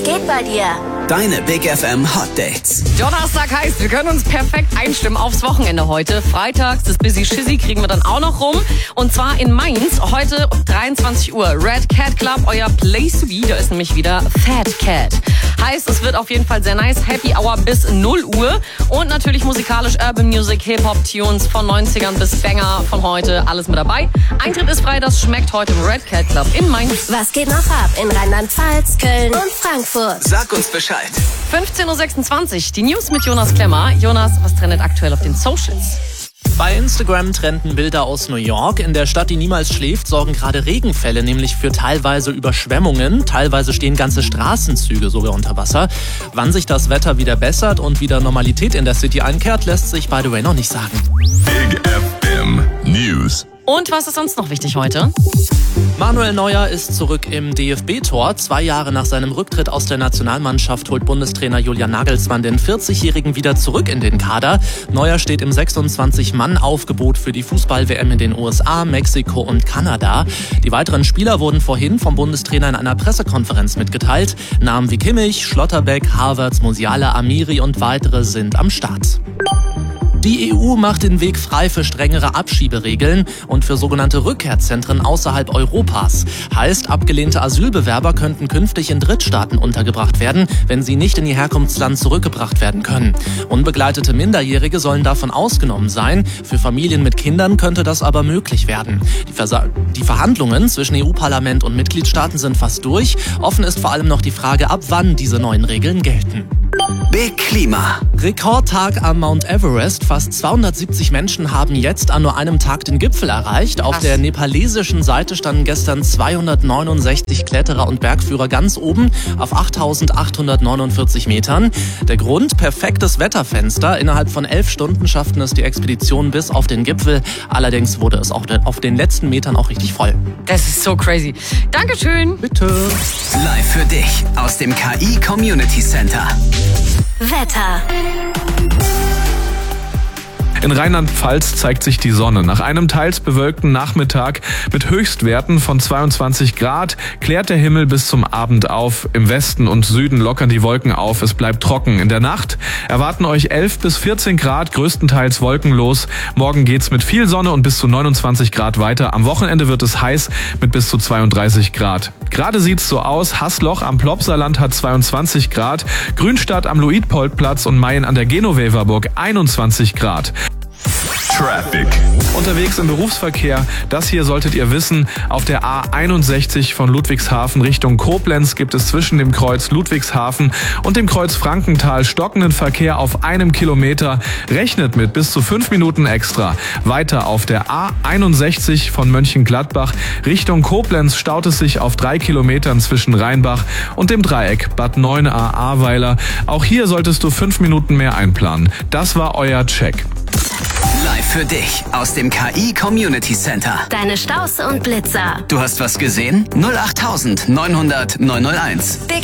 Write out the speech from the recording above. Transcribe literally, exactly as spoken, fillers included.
geht bei dir? Deine Big F M Hot Dates. Donnerstag heißt, wir können uns perfekt einstimmen aufs Wochenende heute. Freitags, das Busy Shizzy kriegen wir dann auch noch rum. Und zwar in Mainz, heute um dreiundzwanzig Uhr. Red Cat Club, euer Place to be. Da ist nämlich wieder Fat Cat. Heißt, es wird auf jeden Fall sehr nice. Happy Hour bis null Uhr. Und natürlich musikalisch Urban Music, Hip-Hop-Tunes von neunzigern bis Banger von heute. Alles mit dabei. Eintritt ist frei, das schmeckt heute im Red Cat Club in Mainz. Was geht noch ab in Rheinland-Pfalz, Köln und Frankfurt? Sag uns Bescheid. fünfzehn Uhr sechsundzwanzig, die News mit Jonas Klemmer. Jonas, was trendet aktuell auf den Socials? Bei Instagram trenden Bilder aus New York. In der Stadt, die niemals schläft, sorgen gerade Regenfälle nämlich für teilweise Überschwemmungen. Teilweise stehen ganze Straßenzüge sogar unter Wasser. Wann sich das Wetter wieder bessert und wieder Normalität in der City einkehrt, lässt sich by the way noch nicht sagen. Big F M News. Und was ist sonst noch wichtig heute? Manuel Neuer ist zurück im D F B-Tor. Zwei Jahre nach seinem Rücktritt aus der Nationalmannschaft holt Bundestrainer Julian Nagelsmann den vierzigjährigen wieder zurück in den Kader. Neuer steht im sechsundzwanzig-Mann-Aufgebot für die Fußball-W M in den U S A, Mexiko und Kanada. Die weiteren Spieler wurden vorhin vom Bundestrainer in einer Pressekonferenz mitgeteilt. Namen wie Kimmich, Schlotterbeck, Havertz, Musiala, Amiri und weitere sind am Start. Die E U macht den Weg frei für strengere Abschieberegeln und für sogenannte Rückkehrzentren außerhalb Europas. Heißt, abgelehnte Asylbewerber könnten künftig in Drittstaaten untergebracht werden, wenn sie nicht in ihr Herkunftsland zurückgebracht werden können. Unbegleitete Minderjährige sollen davon ausgenommen sein. Für Familien mit Kindern könnte das aber möglich werden. Die, Versa- die Verhandlungen zwischen E U-Parlament und Mitgliedstaaten sind fast durch. Offen ist vor allem noch die Frage, ab wann diese neuen Regeln gelten. Big Klima. Rekordtag am Mount Everest. Fast zweihundertsiebzig Menschen haben jetzt an nur einem Tag den Gipfel erreicht. Auf der nepalesischen Seite standen gestern zweihundertneunundsechzig Kletterer und Bergführer ganz oben auf achttausendachthundertneunundvierzig Metern. Der Grund? Perfektes Wetterfenster. Innerhalb von elf Stunden schafften es die Expedition bis auf den Gipfel. Allerdings wurde es auch auf den letzten Metern auch richtig voll. Das ist so crazy. Dankeschön. Bitte. Live für dich aus dem K I Community Center. Wetter. In Rheinland-Pfalz zeigt sich die Sonne. Nach einem teils bewölkten Nachmittag mit Höchstwerten von zweiundzwanzig Grad klärt der Himmel bis zum Abend auf. Im Westen und Süden lockern die Wolken auf. Es bleibt trocken. In der Nacht erwarten euch elf bis vierzehn Grad, größtenteils wolkenlos. Morgen geht's mit viel Sonne und bis zu neunundzwanzig Grad weiter. Am Wochenende wird es heiß mit bis zu zweiunddreißig Grad. Gerade sieht's so aus. Haßloch am Plopsaland hat zweiundzwanzig Grad. Grünstadt am Luitpoldplatz und Mayen an der Genoveverburg einundzwanzig Grad. Traffic. Unterwegs im Berufsverkehr, das hier solltet ihr wissen, auf der A einundsechzig von Ludwigshafen Richtung Koblenz gibt es zwischen dem Kreuz Ludwigshafen und dem Kreuz Frankenthal stockenden Verkehr auf einem Kilometer. Rechnet mit bis zu fünf Minuten extra. Weiter auf der A einundsechzig von Mönchengladbach Richtung Koblenz staut es sich auf drei Kilometern zwischen Rheinbach und dem Dreieck Bad Neuenahr-Ahrweiler. Auch hier solltest du fünf Minuten mehr einplanen. Das war euer Check. Live für dich aus dem K I Community Center. Deine Staus und Blitzer. Du hast was gesehen? null acht neunhundert neunhunderteins. Big